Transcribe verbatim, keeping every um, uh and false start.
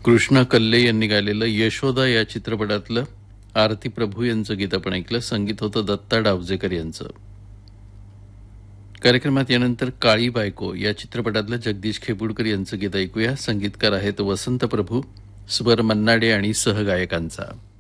कृष्णा कल्ले यांनी गायलेलं यशोदा या चित्रपटातलं आरती प्रभू यांचं गीत आपण ऐकलं. संगीत होतं दत्ता डावजेकर यांचं. कार्यक्रमात यानंतर काळी बायको या चित्रपटातलं जगदीश खेपुडकर यांचं गीत ऐकूया. संगीतकार आहेत वसंत प्रभू, स्वर मन्नाडे आणि सहगायकांचा.